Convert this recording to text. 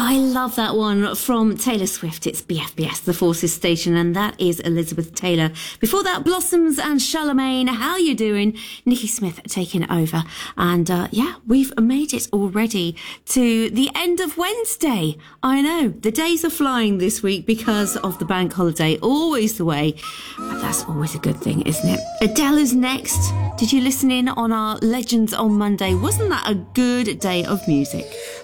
I love that one from Taylor Swift. It's BFBS, the Forces Station, and that is Elizabeth Taylor. Before that, Blossoms and Charlemagne. How you doing? Nikki Smith taking over. And we've made it already to the end of Wednesday. I know, the days are flying this week because of the bank holiday. Always the way. But that's always a good thing, isn't it? Adele is next. Did you listen in on our Legends on Monday? Wasn't that a good day of music?